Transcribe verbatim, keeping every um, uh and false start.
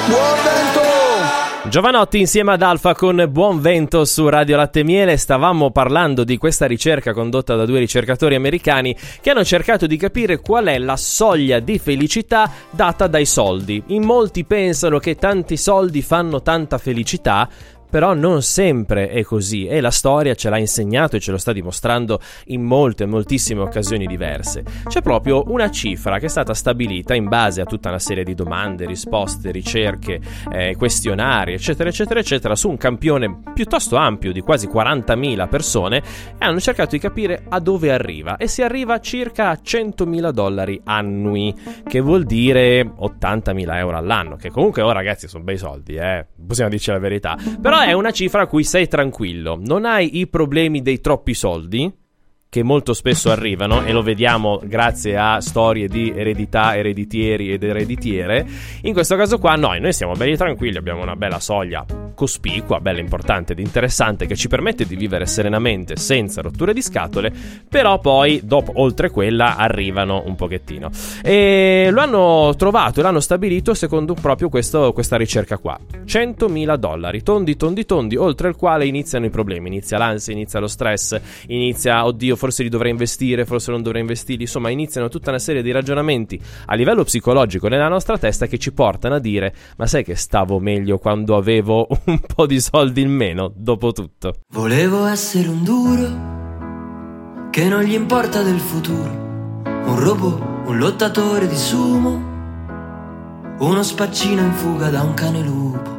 Buon vento! Giovanotti insieme ad Alfa con Buon Vento su Radio Latte e Miele. Stavamo parlando di questa ricerca condotta da due ricercatori americani che hanno cercato di capire qual è la soglia di felicità data dai soldi. In molti pensano che tanti soldi fanno tanta felicità, però non sempre è così e la storia ce l'ha insegnato e ce lo sta dimostrando in molte, moltissime occasioni diverse. C'è proprio una cifra che è stata stabilita in base a tutta una serie di domande, risposte, ricerche, eh, questionari, eccetera, eccetera, eccetera, su un campione piuttosto ampio di quasi quarantamila persone, e hanno cercato di capire a dove arriva, e si arriva circa a centomila dollari annui, che vuol dire ottantamila euro all'anno, che comunque, oh ragazzi, sono bei soldi, eh, possiamo dirci la verità, però è una cifra a cui sei tranquillo, non hai i problemi dei troppi soldi, che molto spesso arrivano, e lo vediamo grazie a storie di eredità, ereditieri ed ereditiere. In questo caso qua noi, noi siamo belli tranquilli, abbiamo una bella soglia cospicua, bella, importante ed interessante, che ci permette di vivere serenamente senza rotture di scatole, però poi dopo, oltre quella, arrivano un pochettino, e lo hanno trovato e l'hanno stabilito secondo proprio questo, questa ricerca qua: centomila dollari, tondi tondi tondi, oltre il quale iniziano i problemi, inizia l'ansia, inizia lo stress, inizia, oddio, forse li dovrei investire, forse non dovrei investirli, insomma iniziano tutta una serie di ragionamenti a livello psicologico nella nostra testa che ci portano a dire: ma sai che stavo meglio quando avevo un po' di soldi in meno, dopo tutto. Volevo essere un duro che non gli importa del futuro, un robot, un lottatore di sumo, uno spaccino in fuga da un cane lupo.